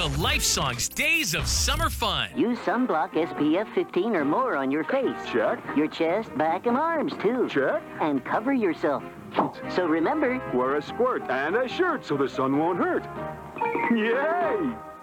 the Lifesongs Days of Summer Fun. Use sunblock SPF 15 or more on your face. Check. Your chest, back, and arms, too. Check. And cover yourself. So remember, Wear a squirt and a shirt so the sun won't hurt. Yay!